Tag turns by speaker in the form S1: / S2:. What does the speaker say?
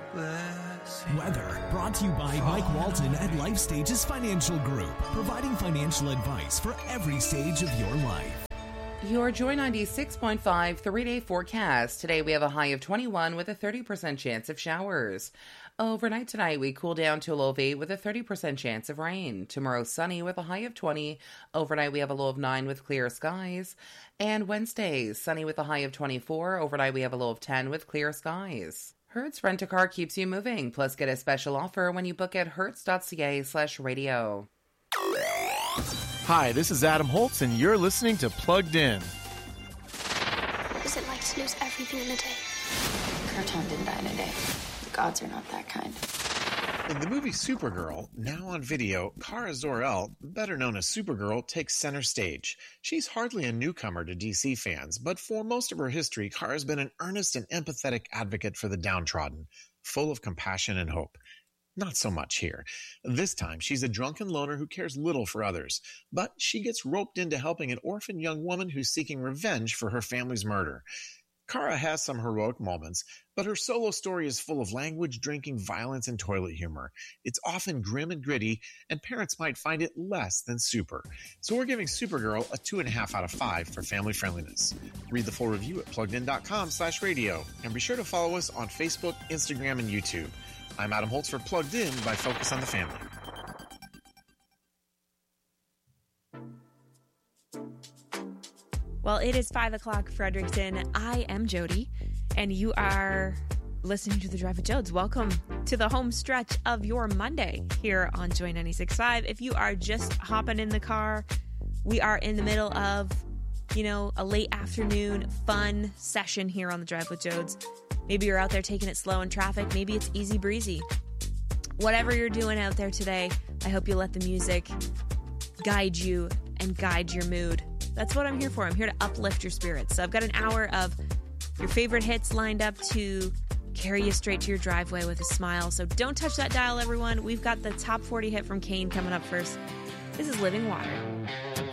S1: Weather, brought to you by Mike Walton at Life Stages Financial Group, providing financial advice for every stage of your life.
S2: Your Joy 96.5 3-day forecast. Today we have a high of 21 with a 30% chance of showers. Overnight tonight we cool down to a low of 8 with a 30% chance of rain. Tomorrow sunny with a high of 20. Overnight we have a low of 9 with clear skies. And Wednesday sunny with a high of 24. Overnight we have a low of 10 with clear skies. Hertz Rent-A-Car keeps you moving. Plus get a special offer when you book at hertz.ca/radio.
S3: Hi, this is Adam Holtz, and you're listening to Plugged In.
S4: What is it like to lose everything in a day? Kraton didn't die in a day. The gods are not that kind.
S5: In the movie Supergirl, now on video, Kara Zor-El, better known as Supergirl, takes center stage. She's hardly a newcomer to DC fans, but for most of her history, Kara's been an earnest and empathetic advocate for the downtrodden, full of compassion and hope. Not so much here. This time, she's a drunken loner who cares little for others, but she gets roped into helping an orphan young woman who's seeking revenge for her family's murder. Kara has some heroic moments, but her solo story is full of language, drinking, violence, and toilet humor. It's often grim and gritty, and parents might find it less than super. So we're giving Supergirl a 2.5 out of 5 for family friendliness. Read the full review at pluggedin.com/radio, and be sure to follow us on Facebook, Instagram, and YouTube. I'm Adam Holtz for Plugged In by Focus on the Family.
S6: Well, it is 5 o'clock, Fredericton. I am Jody, and you are listening to The Drive with Jodes. Welcome to the home stretch of your Monday here on Joy 96.5. If you are just hopping in the car, we are in the middle of, a late afternoon fun session here on The Drive with Jodes. Maybe you're out there taking it slow in traffic. Maybe it's easy breezy. Whatever you're doing out there today, I hope you let the music guide you and guide your mood. That's what I'm here for. I'm here to uplift your spirits. So I've got an hour of your favorite hits lined up to carry you straight to your driveway with a smile. So don't touch that dial, everyone. We've got the top 40 hit from Kane coming up first. This is Living Water.